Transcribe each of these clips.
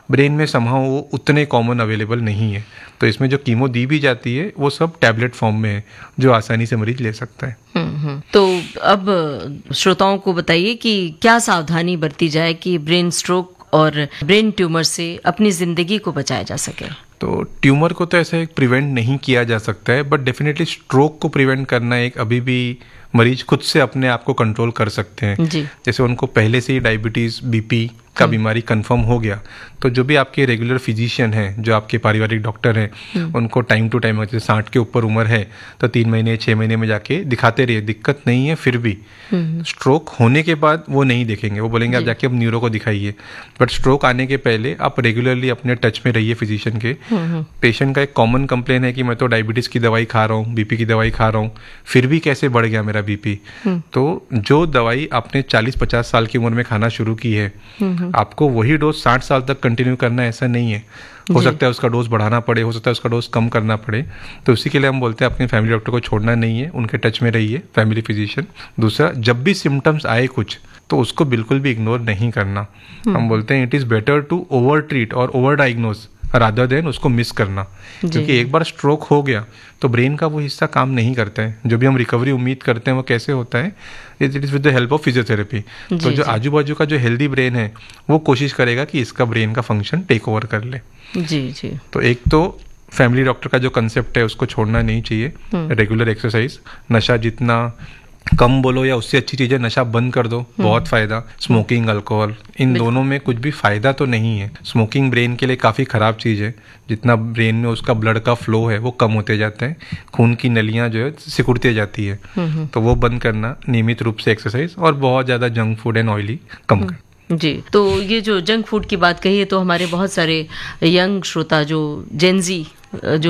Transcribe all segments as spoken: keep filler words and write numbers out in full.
Brain में somehow वो उतने कॉमन अवेलेबल नहीं है। तो इसमें जो कीमो दी भी जाती है वो सब टैबलेट फॉर्म में है, जो आसानी से मरीज ले सकता है। हम्म तो अब श्रोताओं को बताइए कि क्या सावधानी बरती जाए कि ब्रेन स्ट्रोक और ब्रेन ट्यूमर से अपनी जिंदगी को बचाया जा सके। तो ट्यूमर को तो ऐसे प्रिवेंट नहीं किया जा सकता है, बट डेफिनेटली स्ट्रोक को प्रिवेंट करना एक अभी भी मरीज खुद से अपने आप को कंट्रोल कर सकते हैं। जी। जैसे उनको पहले से ही डायबिटीज, बीपी का बीमारी कंफर्म हो गया तो जो भी आपके रेगुलर फिजिशियन हैं, जो आपके पारिवारिक डॉक्टर हैं, उनको टाइम टू टाइम, जैसे साठ के ऊपर उम्र है तो तीन महीने छः महीने में जाके दिखाते रहिए। दिक्कत नहीं है फिर भी स्ट्रोक होने के बाद वो नहीं देखेंगे, वो बोलेंगे आप जाके अब न्यूरो को दिखाइए। बट स्ट्रोक आने के पहले आप रेगुलरली अपने टच में रहिए फिजिशियन के। पेशेंट का एक कॉमन कंप्लेन है कि मैं तो डायबिटीज की दवाई खा रहा हूँ, बीपी की दवाई खा रहा हूँ, फिर भी कैसे बढ़ गया मेरा बीपी। तो जो दवाई आपने चालीस पचास साल की उम्र में खाना शुरू की है, आपको वही डोज साठ साल तक कंटिन्यू करना ऐसा नहीं है। हो सकता है उसका डोज बढ़ाना पड़े, हो सकता है उसका डोज कम करना पड़े। तो उसी के लिए हम बोलते हैं अपने फैमिली डॉक्टर को छोड़ना नहीं है, उनके टच में रहिए, फैमिली फिजिशियन। दूसरा, जब भी सिम्टम्स आए कुछ तो उसको बिल्कुल भी इग्नोर नहीं करना। हम बोलते हैं it is better to over treat और ओवर डायग्नोज रादर देन उसको मिस करना, क्योंकि एक बार स्ट्रोक हो गया तो ब्रेन का वो हिस्सा काम नहीं करता है। जो भी हम रिकवरी उम्मीद करते हैं वो कैसे होता है, it is with the help of physiotherapy. तो जो आजू बाजू का जो हेल्दी ब्रेन है वो कोशिश करेगा कि इसका ब्रेन का फंक्शन टेक ओवर कर ले। जी जी। तो एक तो फैमिली डॉक्टर का जो कंसेप्ट है उसको छोड़ना नहीं चाहिए। रेगुलर एक्सरसाइज, नशा जितना कम बोलो या उससे अच्छी चीजें नशा बंद कर दो, बहुत फायदा। स्मोकिंग, अल्कोहल, इन दोनों में कुछ भी फायदा तो नहीं है। स्मोकिंग ब्रेन के लिए काफी खराब चीज है। जितना ब्रेन में उसका ब्लड का फ्लो है वो कम होते जाता है, खून की नलियां जो है सिकुड़ती जाती है। तो वो बंद करना, नियमित रूप से एक्सरसाइज और बहुत ज्यादा जंक फूड एंड ऑयली कम करना। जी। तो ये जो जंक फूड की बात कही है तो हमारे बहुत सारे यंग श्रोता जो जेनजी जो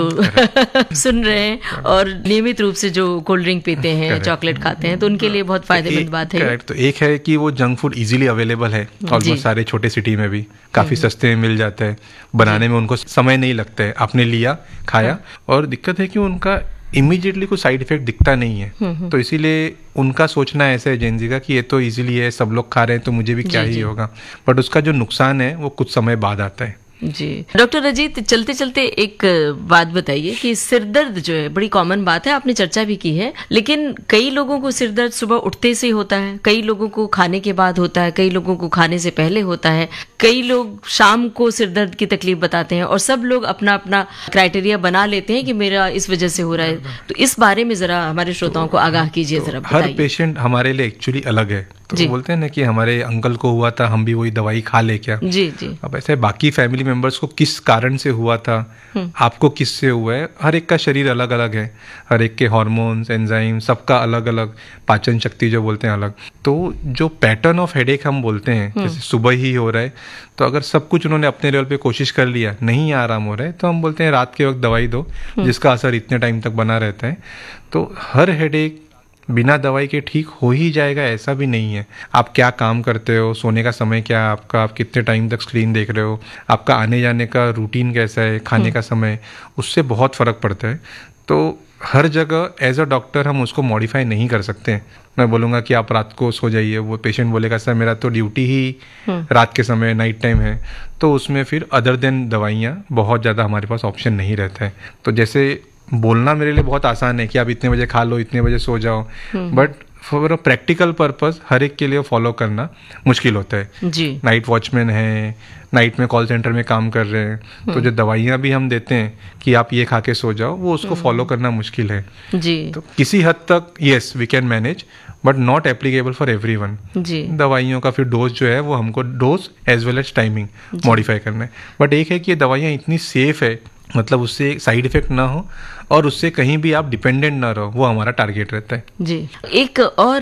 सुन रहे हैं और नियमित रूप से जो कोल्ड ड्रिंक पीते हैं, चॉकलेट खाते हैं, तो उनके लिए बहुत फायदेमंद बात है। तो एक है कि वो जंक फूड इजीली अवेलेबल है, ऑलमोस्ट सारे छोटे सिटी में भी काफी सस्ते में मिल जाता है, बनाने में उनको समय नहीं लगता है। आपने लिया, खाया, और दिक्कत है कि उनका इमीडिएटली कोई साइड इफेक्ट दिखता नहीं है। तो इसीलिए उनका सोचना ऐसा है जेनजी का कि ये तो इजीली है, सब लोग खा रहे हैं तो मुझे भी क्या ही होगा। बट उसका जो नुकसान है वो कुछ समय बाद आता है। जी। डॉक्टर अजीत, चलते चलते एक बात बताइए कि सिर दर्द जो है बड़ी कॉमन बात है, आपने चर्चा भी की है, लेकिन कई लोगों को सिर दर्द सुबह उठते से होता है, कई लोगों को खाने के बाद होता है, कई लोगों को खाने से पहले होता है, कई लोग शाम को सिर दर्द की तकलीफ बताते हैं, और सब लोग अपना अपना क्राइटेरिया बना लेते हैं कि मेरा इस वजह से हो रहा है। तो इस बारे में जरा हमारे श्रोताओं को आगाह कीजिए जरा। हर पेशेंट हमारे लिए एक्चुअली अलग है। तो बोलते हैं ना कि हमारे अंकल को हुआ था, हम भी वही दवाई खा ले क्या। जी जी। अब ऐसे बाकी फैमिली मेंबर्स को किस कारण से हुआ था, आपको किस से हुआ है, हर एक का शरीर अलग अलग है, हर एक के हार्मोन्स, एंजाइम, सबका अलग अलग, पाचन शक्ति जो बोलते हैं अलग। तो जो पैटर्न ऑफ हेडेक हम बोलते हैं, जैसे सुबह ही हो रहा है, तो अगर सब कुछ उन्होंने अपने लेवल पे कोशिश कर लिया, नहीं आराम हो रहा है, तो हम बोलते हैं रात के वक्त दवाई दो जिसका असर इतने टाइम तक बना रहता है। तो हर हेडेक बिना दवाई के ठीक हो ही जाएगा ऐसा भी नहीं है। आप क्या काम करते हो, सोने का समय क्या है आपका, आप कितने टाइम तक स्क्रीन देख रहे हो, आपका आने जाने का रूटीन कैसा है, खाने का समय, उससे बहुत फर्क पड़ता है। तो हर जगह एज अ डॉक्टर हम उसको मॉडिफाई नहीं कर सकते। मैं बोलूँगा कि आप रात को सो जाइए, वो पेशेंट बोलेगा सर मेरा तो ड्यूटी ही रात के समय, नाइट टाइम है, तो उसमें फिर अदर देन दवाइयाँ बहुत ज़्यादा हमारे पास ऑप्शन नहीं रहता है। तो जैसे बोलना मेरे लिए बहुत आसान है कि आप इतने बजे खा लो, इतने बजे सो जाओ, but for a practical purpose हर एक के लिए फॉलो करना मुश्किल होता है। जी। नाइट वॉचमैन है, नाइट में कॉल सेंटर में काम कर रहे हैं, तो जो दवाइयाँ भी हम देते हैं कि आप ये खा के सो जाओ, वो उसको फॉलो करना मुश्किल है। जी। तो किसी हद तक yes we can manage, but not applicable for everyone. जी। दवाइयों का फिर डोज जो है वो हमको dose as well as timing modify करना है। बट एक है कि ये दवाइयाँ इतनी सेफ है, मतलब उससे साइड इफेक्ट ना हो और उससे कहीं भी आप डिपेंडेंट ना रहो, वो हमारा टारगेट रहता है। जी। एक और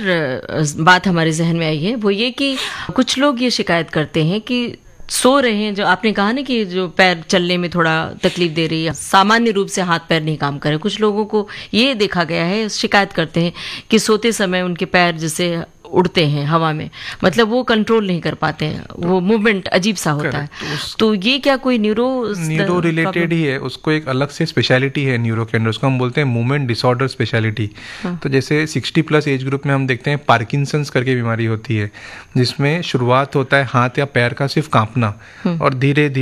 बात हमारे जहन में आई है, वो ये कि कुछ लोग ये शिकायत करते हैं कि सो रहे हैं, जो आपने कहा ना कि जो पैर चलने में थोड़ा तकलीफ दे रही है, सामान्य रूप से हाथ पैर नहीं काम करे, कुछ लोगों को ये देखा गया है, शिकायत करते हैं कि सोते समय उनके पैर जैसे उड़ते हैं हवा में, मतलब वो कंट्रोल नहीं कर पाते हैं, वो मूवमेंट अजीब सा होता है। तो ये क्या कोई न्यूरो न्यूरो रिलेटेड ही है, उसको एक अलग से स्पेशलिटी है न्यूरो के अंदर, उसको हम बोलते हैं मूवमेंट डिसऑर्डर स्पेशलिटी। तो जैसे सिक्सटी प्लस एज ग्रुप में हम देखते हैं पार्किंसंस करके बीमारी होती है, जिसमें शुरुआत होता है हाथ या पैर का सिर्फ कांपना और धीरे धीरे